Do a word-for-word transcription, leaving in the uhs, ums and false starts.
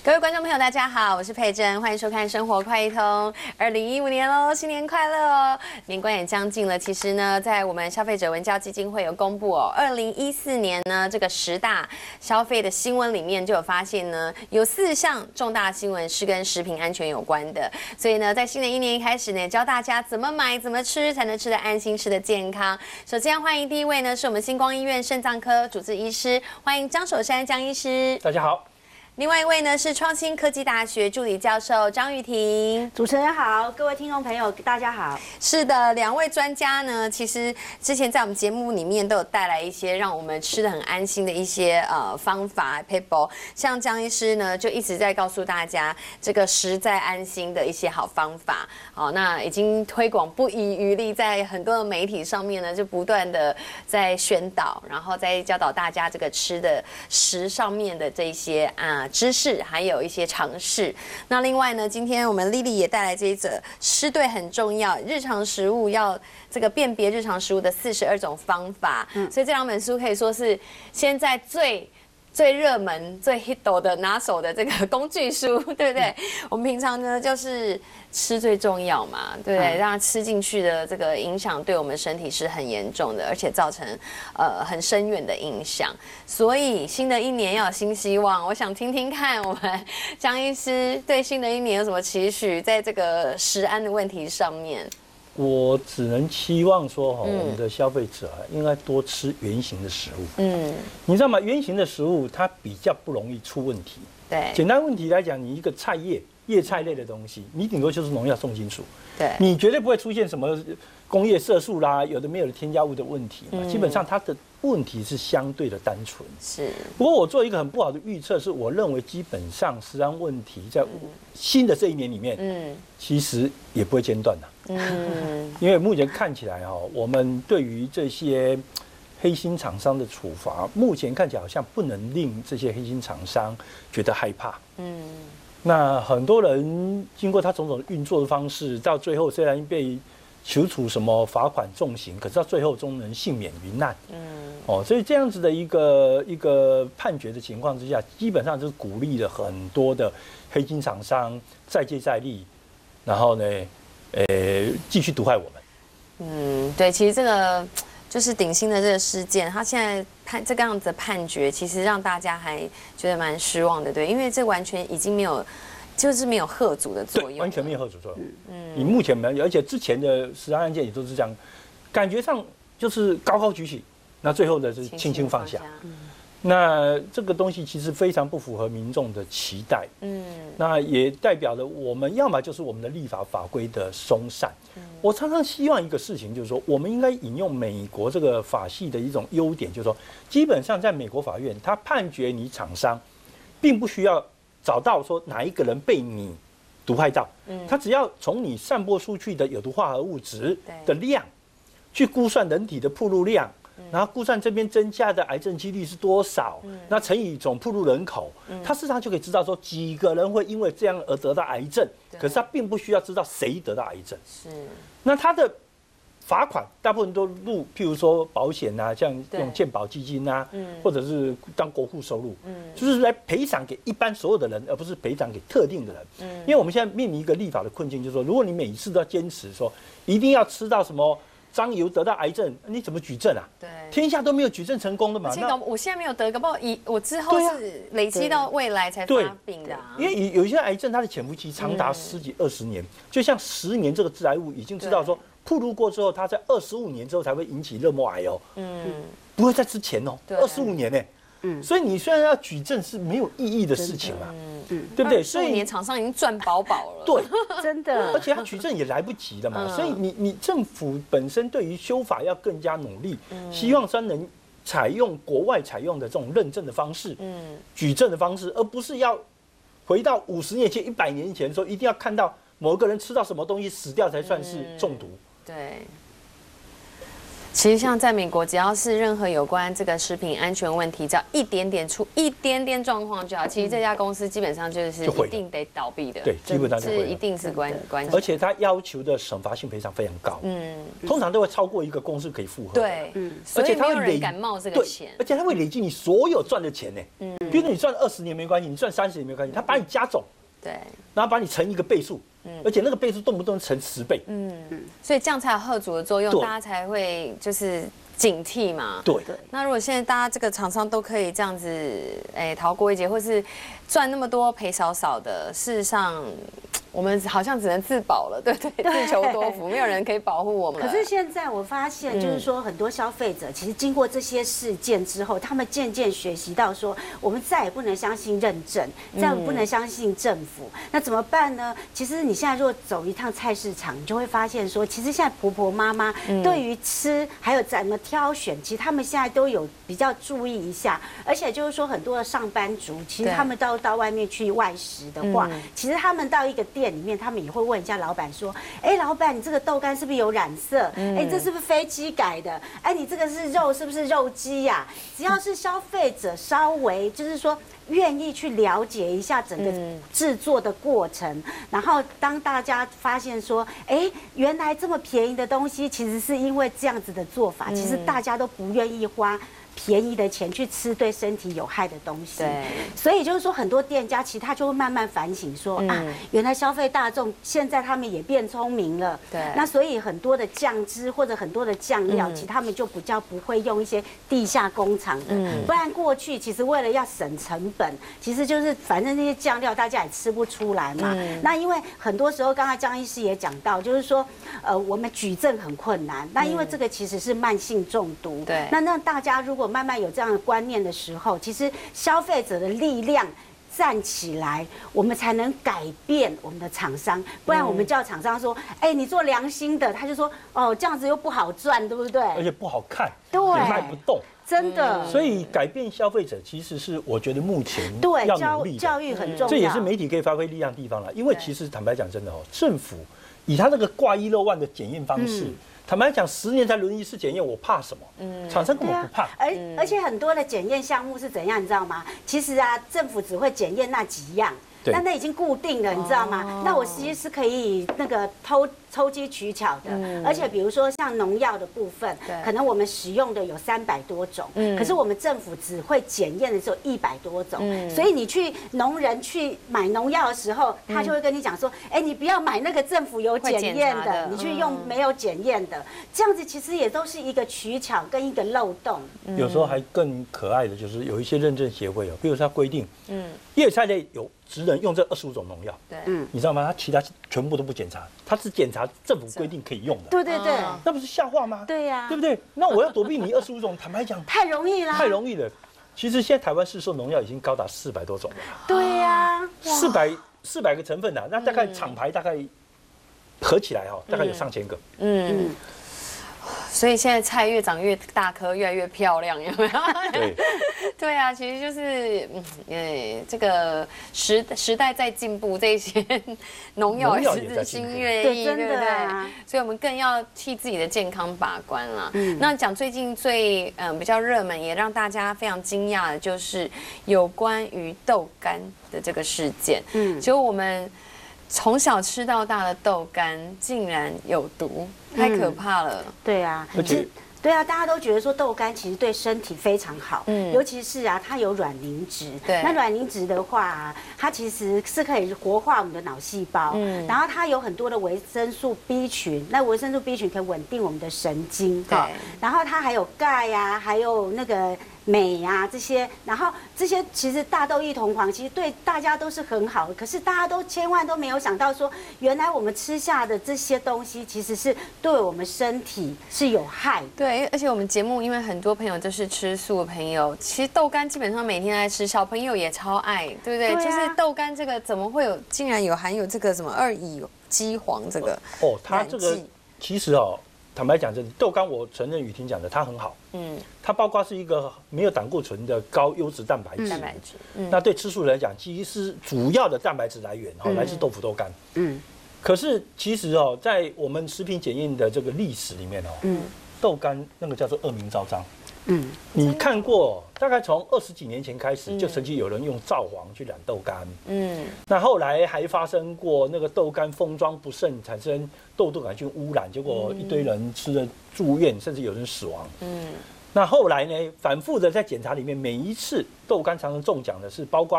各位观众朋友，大家好，我是佩珍，欢迎收看《生活快一通》。二零一五年喽，新年快乐哦！年关也将近了。其实呢，在我们消费者文教基金会有公布哦，二零一四年呢这个十大消费的新闻里面就有发现呢，有四项重大新闻是跟食品安全有关的。所以呢，在新的一年一开始呢，教大家怎么买、怎么吃才能吃得安心、吃得健康。首先欢迎第一位呢，是我们星光医院肾脏科主治医师，欢迎张守山江医师。 大家好。 另外一位呢是创新科技大学助理教授张玉婷。 主持人好，各位听众朋友大家好。 是的，两位专家呢，其实之前在我们节目里面都有带来一些让我们吃得很安心的一些呃方法 paper， 像江医师呢就一直在告诉大家这个食在安心的一些好方法。好，那已经推广不遗余力，在很多的媒体上面呢就不断的在宣导，然后再教导大家这个吃的食上面的这些啊。知识还有一些尝试。那另外呢，今天我们 Lily 也带来这一则吃对很重要，日常食物要这个辨别日常食物的四十二种方法。嗯，所以这两本书可以说是现在最最热门、最 hit 的拿手的这个工具书，对不对？我们平常呢就是吃最重要嘛，对不对？让它吃进去的这个影响对我们身体是很严重的，而且造成呃很深远的影响。所以新的一年要有新希望，我想听听看我们江医师对新的一年有什么期许，在这个食安的问题上面。 我只能期望说，哈、嗯，我们的消费者应该多吃原型的食物。嗯，你知道吗？原型的食物它比较不容易出问题。 对， 简单问题来讲，你一个菜叶、叶菜类的东西，你顶多就是农药、重金属。 对， 你绝对不会出现什么工业色素啦，有的没有的添加物的问题嘛。嗯、基本上它的问题是相对的单纯。 是。不过我做一个很不好的预测，是我认为基本上食安问题在新的这一年里面，嗯，其实也不会间断的。嗯，因为目前看起来哈，我们对于这些黑心厂商的处罚，目前看起来好像不能令这些黑心厂商觉得害怕。嗯，那很多人经过他种种运作的方式，到最后虽然被求处什么罚款重刑，可是到最后终能幸免于难。嗯，哦，所以这样子的一个一个判决的情况之下，基本上就是鼓励了很多的黑心厂商再接再厉，然后呢，呃，继续毒害我们。 嗯，对，其实这个就是鼎新的这个事件，他现在判这个样子的判决，其实让大家还觉得蛮失望的，对，因为这完全已经没有，就是没有吓阻的作用， 完全没有吓阻作用。嗯，你目前没有，而且之前的食安案件也都是这样，感觉上就是高高举起，那最后的是轻轻放下。嗯，那这个东西其实非常不符合民众的期待，嗯，那也代表了我们要么就是我们的立法法规的松散。嗯，我常常希望一个事情就是说，我们应该引用美国这个法系的一种优点，就是说，基本上在美国法院，他判决你厂商，并不需要找到说哪一个人被你毒害到，嗯，他只要从你散播出去的有毒化合物质的量，去估算人体的暴露量。然后估算这边增加的癌症几率是多少，嗯、那乘以总暴露人口，嗯、他事实上就可以知道说几个人会因为这样而得到癌症，可是他并不需要知道谁得到癌症。是，那他的罚款大部分都入，譬如说保险啊，像用健保基金啊，或者是当国库收入，嗯、就是来赔偿给一般所有的人，而不是赔偿给特定的人。嗯、因为我们现在面临一个立法的困境，就是说，如果你每一次都要坚持说一定要吃到什么张油得到癌症，你怎么举证啊？对，天下都没有举证成功的嘛。 那我现在没有得，搞不好以我之后是累积到未来才发病的、啊。 因为有一些癌症，它的潜伏期长达十几、二十年，就像十年这个致癌物，已经知道说，暴露过之后，它在二十五年之后才会引起热膜癌哦。嗯，不会在之前哦，二十五年呢。嗯，所以你虽然要举证是没有意义的事情嘛，嗯，对不对？所以年厂商已经赚饱饱了。 对， 真的， 而且他举证也来不及了嘛，嗯、所以你你政府本身对于修法要更加努力，嗯、希望说能采用国外采用的这种认证的方式，嗯，举证的方式，而不是要回到五十年前、一百年前说一定要看到某个人吃到什么东西死掉才算是中毒。 嗯、对。 其实像在美国，只要是任何有关这个食品安全问题，只要一点点出一点点状况就好，其实这家公司基本上就是一定得倒闭的。 对，基本上是一定是关关系。 而且他要求的惩罚性赔偿非常高，嗯，通常都会超过一个公司可以负荷。 对，嗯，而且没有人敢冒这个险， 而且他会累积你所有赚的钱呢。嗯，比如说你赚二十年没关系，你赚三十年没关系，他把你加总， 对， 然后把你乘一个倍数。而且那个倍数动不动乘十倍， 嗯，所以这样才有吓阻的作用，大家才会就是警惕嘛。 对。 那如果现在大家这个厂商都可以这样子，哎，逃过一劫，或是赚那么多赔少少的，事实上我们好像只能自保了，对不对？自求多福，没有人可以保护我们。 可是现在我发现，就是说很多消费者其实经过这些事件之后，他们渐渐学习到说，我们再也不能相信认证，再也不能相信政府。那怎么办呢？其实你现在如果走一趟菜市场，你就会发现说，其实现在婆婆妈妈对于吃还有怎么挑选，其实他们现在都有比较注意一下。而且就是说，很多的上班族，其实他们到到外面去外食的话，其实他们到一个店里面，他们也会问一下老板说：“哎，老板，你这个豆干是不是有染色？哎，这是不是飞机改的？哎，你这个是肉是不是肉鸡呀？”只要是消费者稍微就是说愿意去了解一下整个制作的过程，然后当大家发现说：“哎，原来这么便宜的东西，其实是因为这样子的做法，其实大家都不愿意花便宜的钱去吃对身体有害的东西。”对，所以就是说，很多店家其实他就会慢慢反省说、嗯、啊，原来消费大众现在他们也变聪明了。对，那所以很多的酱汁或者很多的酱料，嗯、其实他们就比较不会用一些地下工厂的。嗯，不然过去其实为了要省成本，其实就是反正那些酱料大家也吃不出来嘛。嗯、那因为很多时候，刚才张医师也讲到，就是说，呃，我们举证很困难。那因为这个其实是慢性中毒。对，那那大家如果慢慢有这样的观念的时候，其实消费者的力量站起来，我们才能改变我们的厂商。不然我们叫厂商说：“哎，你做良心的。”他就说：“哦，这样子又不好赚，对不对？ 而且不好看， 对， 也卖不动。” 真的， 所以改变消费者其实是我觉得目前对要努力的， 教育很重要， 这也是媒体可以发挥力量的地方了。因为其实坦白讲，真的哦，政府以他那个挂一漏万的检验方式。嗯，坦白讲，十年才轮一次检验，我怕什么？嗯，厂商根本不怕。 而而且很多的检验项目是怎样，你知道吗？其实啊，政府只会检验那几样，但那已经固定了，你知道吗？那我其实是可以那个偷抽机取巧的。而且比如说像农药的部分，可能我们使用的有三百多种，可是我们政府只会检验的只有一百多种。所以你去农人去买农药的时候，他就会跟你讲说：“哎，你不要买那个政府有检验的，你去用没有检验的。”这样子其实也都是一个取巧跟一个漏洞。 有时候还更可爱的就是有一些认证协会哦，比如说它规定，嗯，叶菜类有只能用这二十五种农药，对，嗯，你知道吗？它其他全部都不检查，它只检查政府规定可以用的。 对对对， 那不是笑话吗？ 对呀， 对不对？那我要躲避你二十五种，坦白讲， 太容易了， 太容易了。其实现在台湾市售农药已经高达四百多种了。 对呀， 四百四百个成分呐，那大概厂牌大概合起来哈，大概有上千个。嗯。 所以现在菜越长越大颗，越来越漂亮，有没有？ 对， 对啊，其实就是，嗯，这个时时代在进步，这些农药也是日新月异，对不对？所以我们更要替自己的健康把关了。嗯，那讲最近最嗯比较热门，也让大家非常惊讶的，就是有关于豆干的这个事件。嗯，就我们从小吃到大的豆干竟然有毒。太可怕了， 嗯、对啊，而且对啊，大家都觉得说豆干其实对身体非常好，嗯，尤其是啊，它有卵磷脂，对，那卵磷脂的话、啊，它其实是可以活化我们的脑细胞，嗯，然后它有很多的维生素 B 群，那维生素 B 群可以稳定我们的神经，对，然后它还有钙呀、啊，还有那个。镁啊这些，然后这些其实大豆异同黄其实对大家都是很好的，可是大家都千万都没有想到说，原来我们吃下的这些东西其实是对我们身体是有害的。 对，而且我们节目因为很多朋友都是吃素的朋友，其实豆干基本上每天在吃，小朋友也超爱，对不对？对啊、就是豆干这个怎么会有，竟然有含有这个什么二乙基黄这个哦，它这个其实哦。坦白讲，这豆干我承认雨婷讲的，它很好。嗯，它包括是一个没有胆固醇的高优质蛋白质。蛋白质，嗯，那对吃素人来讲，其实是主要的蛋白质来源哈，来自豆腐豆干。嗯，可是其实哦，在我们食品检验的这个历史里面哦，嗯， 豆干那个叫做恶名昭彰。嗯，你看过？大概从二十几年前开始，就曾经有人用皂黄去染豆干。嗯，那后来还发生过那个豆干封装不慎，产生豆豆杆菌污染，结果一堆人吃了住院，甚至有人死亡。嗯，那后来呢，反复的在检查里面，每一次豆干常常中奖的是包括